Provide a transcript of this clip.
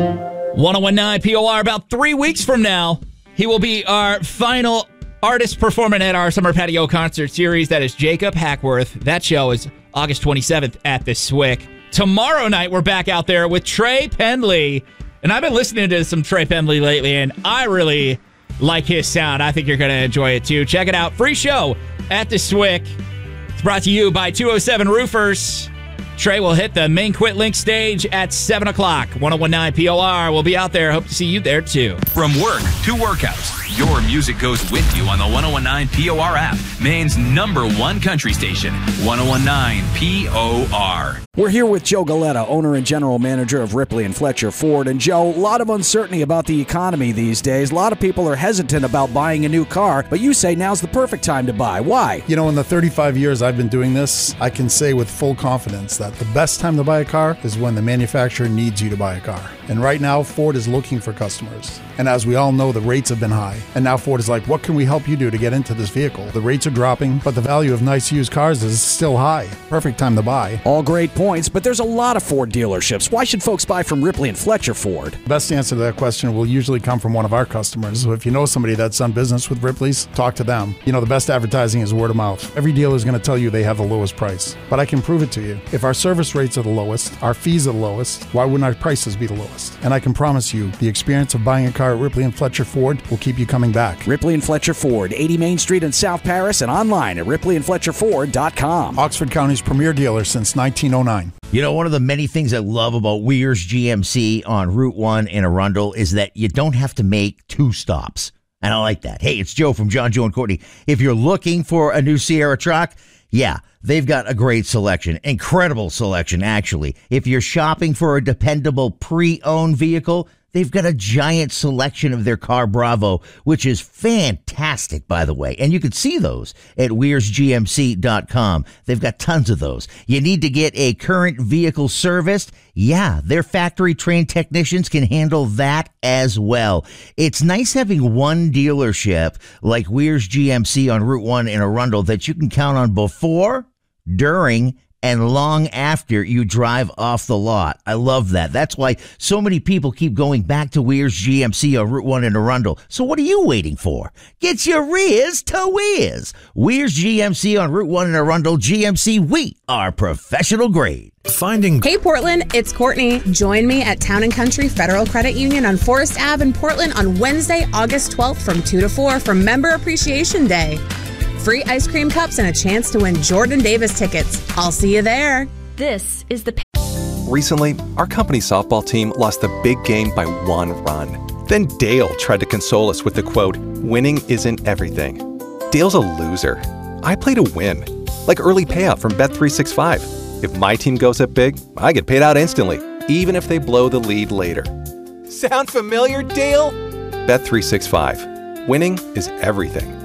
1019 POR about 3 weeks from now. He will be our final artist performing at our Summer Patio Concert Series. That is Jacob Hackworth. That show is August 27th at the SWIC. Tomorrow night, we're back out there with Trey Pendley. And I've been listening to some Trey Pendley lately, and I really like his sound. I think you're going to enjoy it, too. Check it out. Free show at the SWIC. It's brought to you by 207 Roofers. Trey will hit the main Quit Link stage at 7 o'clock. 1019 POR will be out there. Hope to see you there, too. From work to workouts, your music goes with you on the 1019 POR app. Maine's #1 country station, 1019 POR. We're here with Joe Galetta, owner and general manager of Ripley and Fletcher Ford. And Joe, a lot of uncertainty about the economy these days. A lot of people are hesitant about buying a new car, but you say now's the perfect time to buy. Why? You know, in the 35 years I've been doing this, I can say with full confidence that the best time to buy a car is when the manufacturer needs you to buy a car. And right now, Ford is looking for customers. And as we all know, the rates have been high. And now Ford is like, what can we help you do to get into this vehicle? The rates are dropping, but the value of nice used cars is still high. Perfect time to buy. All great points, but there's a lot of Ford dealerships. Why should folks buy from Ripley and Fletcher Ford? Best answer to that question will usually come from one of our customers. So if you know somebody that's done business with Ripley's, talk to them. You know, the best advertising is word of mouth. Every dealer is going to tell you they have the lowest price, but I can prove it to you. If our service rates are the lowest, our fees are the lowest, why wouldn't our prices be the lowest? And I can promise you, the experience of buying a car at Ripley and Fletcher Ford will keep you coming back. Ripley and Fletcher Ford, 80 Main Street in South Paris, and online at ripleyandfletcherford.com. Oxford County's premier dealer since 1909. You know, one of the many things I love about Weir's GMC on Route 1 in Arundel is that you don't have to make 2 stops. And I like that. Hey, it's Joe from John, Joe, and Courtney. If you're looking for a new Sierra truck, yeah, they've got a great selection. Incredible selection, actually. If you're shopping for a dependable pre-owned vehicle, they've got a giant selection of their Car Bravo, which is fantastic, by the way. And you can see those at weirsgmc.com. They've got tons of those. You need to get a current vehicle serviced? Yeah, their factory-trained technicians can handle that as well. It's nice having one dealership like Weir's GMC on Route 1 in Arundel that you can count on before, during, and long after you drive off the lot. I love that. That's why so many people keep going back to Weir's GMC on Route 1 in Arundel. So what are you waiting for? Get your rears to Weir's. Weir's GMC on Route 1 in Arundel. GMC, we are professional grade. Hey Portland, it's Courtney. Join me at Town & Country Federal Credit Union on Forest Ave in Portland on Wednesday, August 12th from 2 to 4 for Member Appreciation Day. Free ice cream cups and a chance to win Jordan Davis tickets. I'll see you there. This is the... Recently, our company softball team lost a big game by 1 run. Then Dale tried to console us with the quote, "Winning isn't everything." Dale's a loser. I play to win. Like early payout from Bet365. If my team goes up big, I get paid out instantly, even if they blow the lead later. Sound familiar, Dale? Bet365. Winning is everything.